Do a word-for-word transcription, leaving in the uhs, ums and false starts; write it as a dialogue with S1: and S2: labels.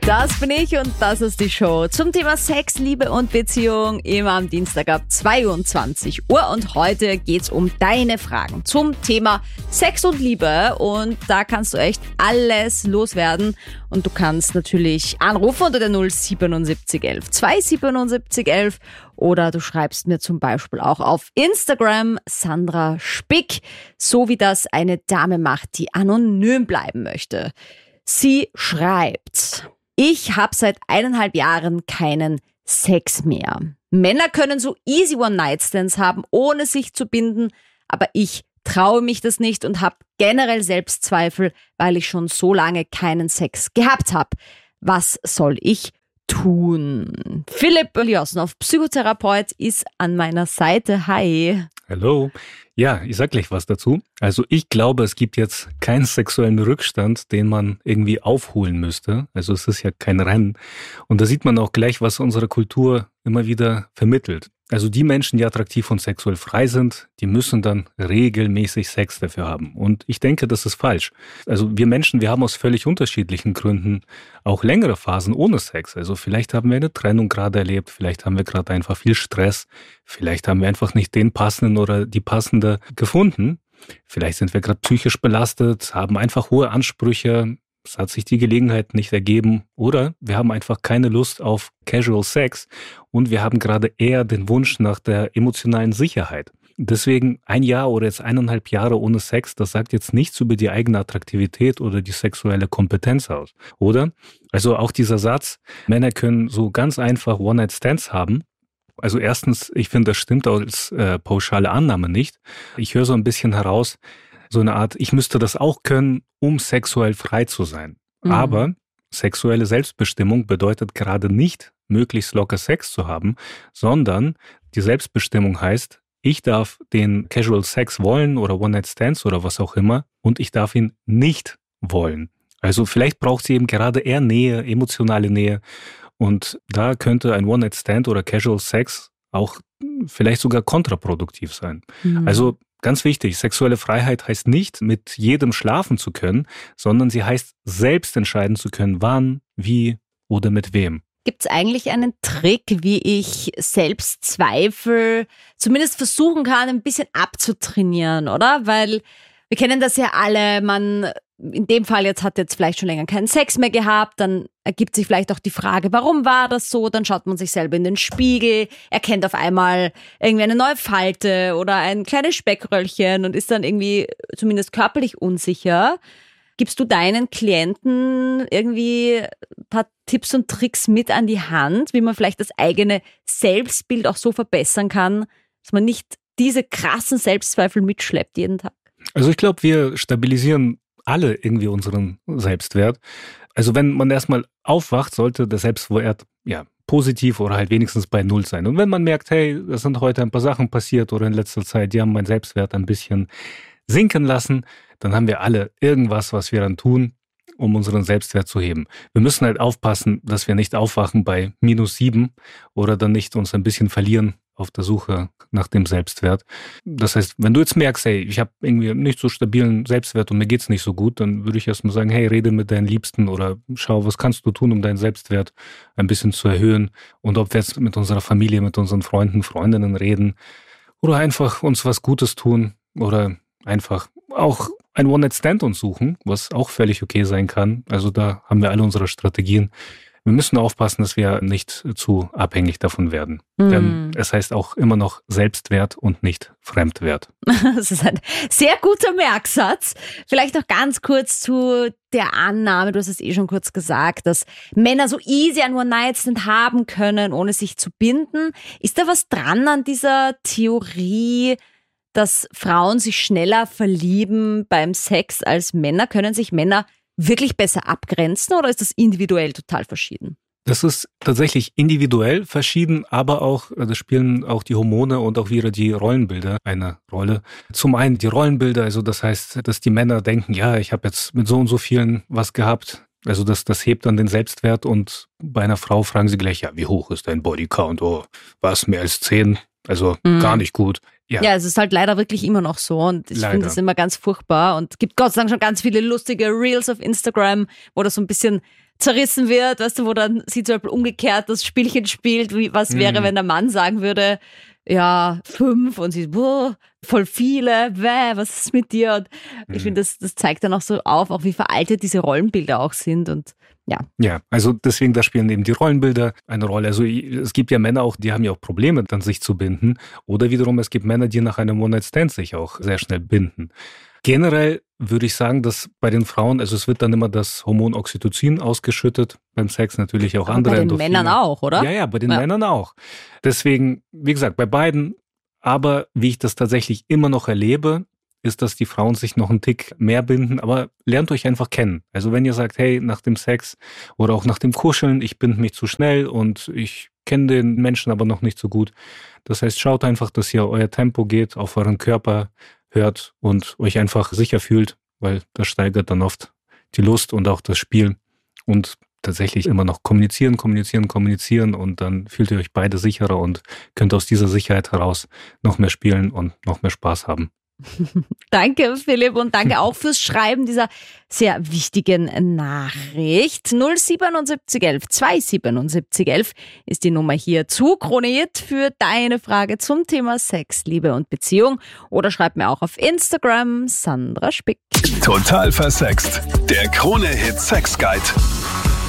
S1: Das bin ich und das ist die Show zum Thema Sex, Liebe und Beziehung, immer am Dienstag ab zweiundzwanzig Uhr. Und heute geht's um deine Fragen zum Thema Sex und Liebe. Und da kannst du echt alles loswerden. Und du kannst natürlich anrufen unter der null siebenundsiebzig elf zweihundertsiebenundsiebzig elf oder du schreibst mir zum Beispiel auch auf Instagram Sandra Spick, so wie das eine Dame macht, die anonym bleiben möchte. Sie schreibt: Ich habe seit eineinhalb Jahren keinen Sex mehr. Männer können so easy One-Night-Stands haben, ohne sich zu binden, aber ich traue mich das nicht und habe generell Selbstzweifel, weil ich schon so lange keinen Sex gehabt habe. Was soll ich tun? Philipp Eliasnov, Psychotherapeut, ist an meiner Seite. Hi.
S2: Hallo. Ja, ich sag gleich was dazu. Also ich glaube, es gibt jetzt keinen sexuellen Rückstand, den man irgendwie aufholen müsste. Also es ist ja kein Rennen. Und da sieht man auch gleich, was unsere Kultur immer wieder vermittelt. Also die Menschen, die attraktiv und sexuell frei sind, die müssen dann regelmäßig Sex dafür haben. Und ich denke, das ist falsch. Also wir Menschen, wir haben aus völlig unterschiedlichen Gründen auch längere Phasen ohne Sex. Also vielleicht haben wir eine Trennung gerade erlebt, vielleicht haben wir gerade einfach viel Stress, vielleicht haben wir einfach nicht den passenden oder die passende gefunden. Vielleicht sind wir gerade psychisch belastet, haben einfach hohe Ansprüche, es hat sich die Gelegenheit nicht ergeben oder wir haben einfach keine Lust auf Casual Sex und wir haben gerade eher den Wunsch nach der emotionalen Sicherheit. Deswegen ein Jahr oder jetzt eineinhalb Jahre ohne Sex, das sagt jetzt nichts über die eigene Attraktivität oder die sexuelle Kompetenz aus, oder? Also auch dieser Satz, Männer können so ganz einfach One-Night-Stands haben. Also erstens, ich finde, das stimmt als äh, pauschale Annahme nicht. Ich höre so ein bisschen heraus, so eine Art, ich müsste das auch können, um sexuell frei zu sein. Mhm. Aber sexuelle Selbstbestimmung bedeutet gerade nicht, möglichst locker Sex zu haben, sondern die Selbstbestimmung heißt, ich darf den Casual Sex wollen oder One-Night-Stands oder was auch immer und ich darf ihn nicht wollen. Also vielleicht braucht sie eben gerade eher Nähe, emotionale Nähe und da könnte ein One-Night-Stand oder Casual Sex auch vielleicht sogar kontraproduktiv sein. Mhm. Also ganz wichtig, sexuelle Freiheit heißt nicht, mit jedem schlafen zu können, sondern sie heißt, selbst entscheiden zu können, wann, wie oder mit wem.
S1: Gibt es eigentlich einen Trick, wie ich Selbstzweifel zumindest versuchen kann, ein bisschen abzutrainieren, oder? Weil wir kennen das ja alle, man in dem Fall jetzt hat jetzt vielleicht schon länger keinen Sex mehr gehabt, dann ergibt sich vielleicht auch die Frage, warum war das so? Dann schaut man sich selber in den Spiegel, erkennt auf einmal irgendwie eine neue Falte oder ein kleines Speckröllchen und ist dann irgendwie zumindest körperlich unsicher. Gibst du deinen Klienten irgendwie ein paar Tipps und Tricks mit an die Hand, wie man vielleicht das eigene Selbstbild auch so verbessern kann, dass man nicht diese krassen Selbstzweifel mitschleppt jeden Tag?
S2: Also ich glaube, wir stabilisieren alle irgendwie unseren Selbstwert. Also wenn man erstmal aufwacht, sollte der Selbstwert ja positiv oder halt wenigstens bei Null sein. Und wenn man merkt, hey, es sind heute ein paar Sachen passiert oder in letzter Zeit, die haben meinen Selbstwert ein bisschen sinken lassen, dann haben wir alle irgendwas, was wir dann tun, um unseren Selbstwert zu heben. Wir müssen halt aufpassen, dass wir nicht aufwachen bei minus sieben oder dann nicht uns ein bisschen verlieren auf der Suche nach dem Selbstwert. Das heißt, wenn du jetzt merkst, hey, ich habe irgendwie nicht so stabilen Selbstwert und mir geht's nicht so gut, dann würde ich erstmal sagen, hey, rede mit deinen Liebsten oder schau, was kannst du tun, um deinen Selbstwert ein bisschen zu erhöhen und ob wir jetzt mit unserer Familie, mit unseren Freunden, Freundinnen reden oder einfach uns was Gutes tun oder einfach auch ein One-Night-Stand uns suchen, was auch völlig okay sein kann. Also da haben wir alle unsere Strategien. Wir müssen aufpassen, dass wir nicht zu abhängig davon werden. Mm. Denn es heißt auch immer noch Selbstwert und nicht Fremdwert.
S1: Das ist ein sehr guter Merksatz. Vielleicht noch ganz kurz zu der Annahme, du hast es eh schon kurz gesagt, dass Männer so easy ein One-Night-Stand haben können, ohne sich zu binden. Ist da was dran an dieser Theorie, dass Frauen sich schneller verlieben beim Sex als Männer? Können sich Männer wirklich besser abgrenzen oder ist das individuell total verschieden?
S2: Das ist tatsächlich individuell verschieden, aber auch, das spielen auch die Hormone und auch wieder die Rollenbilder eine Rolle. Zum einen die Rollenbilder, also das heißt, dass die Männer denken, ja, ich habe jetzt mit so und so vielen was gehabt. Also das, das hebt dann den Selbstwert und bei einer Frau fragen sie gleich, ja, wie hoch ist dein Bodycount? Oh, was, mehr als zehn? Also mhm. gar nicht gut. Ja.
S1: ja, es ist halt leider wirklich immer noch so und ich
S2: Leider.
S1: finde das immer ganz furchtbar und gibt Gott sei Dank schon ganz viele lustige Reels auf Instagram, wo das so ein bisschen zerrissen wird, weißt du, wo dann sie zum Beispiel umgekehrt das Spielchen spielt, wie, was
S2: Mhm.
S1: wäre, wenn der Mann sagen würde, ja, fünf und sie, boah, voll viele, bäh, was ist mit dir? Und ich
S2: Mhm.
S1: finde, das, das zeigt dann auch so auf, auch wie veraltet diese Rollenbilder auch sind und ja.
S2: Ja, also deswegen, da spielen eben die Rollenbilder eine Rolle. Also es gibt ja Männer auch, die haben ja auch Probleme, dann sich zu binden. Oder wiederum, es gibt Männer, die nach einem One-Night-Stand sich auch sehr schnell binden. Generell würde ich sagen, dass bei den Frauen, also es wird dann immer das Hormon Oxytocin ausgeschüttet, beim Sex natürlich auch
S1: Aber
S2: andere
S1: bei den
S2: Endorphine.
S1: Männern auch, oder?
S2: Ja, ja, bei den
S1: Ja.
S2: Männern auch. Deswegen, wie gesagt, bei beiden, aber wie ich das tatsächlich immer noch erlebe, ist, dass die Frauen sich noch einen Tick mehr binden, aber lernt euch einfach kennen. Also wenn ihr sagt, hey, nach dem Sex oder auch nach dem Kuscheln, ich binde mich zu schnell und ich kenne den Menschen aber noch nicht so gut. Das heißt, schaut einfach, dass ihr euer Tempo geht, auf euren Körper hört und euch einfach sicher fühlt, weil das steigert dann oft die Lust und auch das Spiel und tatsächlich immer noch kommunizieren, kommunizieren, kommunizieren und dann fühlt ihr euch beide sicherer und könnt aus dieser Sicherheit heraus noch mehr spielen und noch mehr Spaß haben.
S1: Danke, Philipp, und danke auch fürs Schreiben dieser sehr wichtigen Nachricht. null siebenundsiebzig elf zweihundertsiebenundsiebzig elf ist die Nummer hier zu Krone Hit für deine Frage zum Thema Sex, Liebe und Beziehung. Oder schreib mir auch auf Instagram Sandra Spick.
S3: Total versext. Der Krone Hit Sex Guide.